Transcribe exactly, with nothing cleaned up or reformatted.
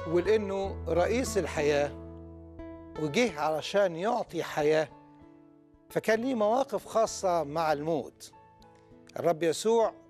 ولأنه رئيس الحياة وجه علشان يعطي حياة، فكان ليه مواقف خاصة مع الموت. الرب يسوع